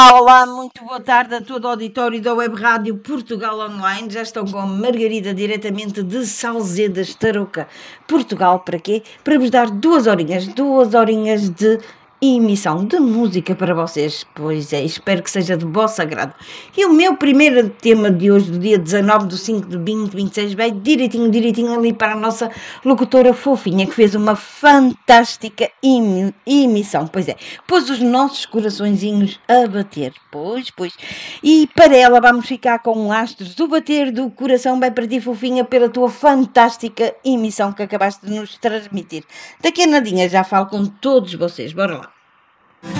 Olá, muito boa tarde a todo o auditório da Web Rádio Portugal Online. Já estão com a Margarida diretamente de Salzedas, Tarouca, Portugal. Para quê? Para vos dar duas horinhas de emissão de música para vocês. Pois é, espero que seja de vosso agrado. E o meu primeiro tema de hoje, do dia 19 de 5 de 2026, vai direitinho ali para a nossa locutora fofinha, que fez uma fantástica emissão. Pois é, pôs os nossos coraçõezinhos a bater. Pois. E para ela vamos ficar com astros do bater do coração. Vai para ti, fofinha, pela tua fantástica emissão que acabaste de nos transmitir. Daqui a nadinha já falo com todos vocês. Bora lá.